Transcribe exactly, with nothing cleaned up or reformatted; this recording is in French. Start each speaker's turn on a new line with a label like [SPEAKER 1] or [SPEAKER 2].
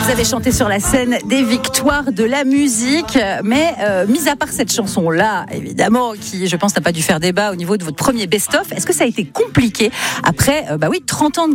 [SPEAKER 1] Vous avez chanté sur la scène des victoires de la musique, mais euh, mis à part cette chanson-là, évidemment, qui, je pense, n'a pas dû faire débat au niveau de votre premier best-of, est-ce que ça a été compliqué après, euh, bah oui, trente ans de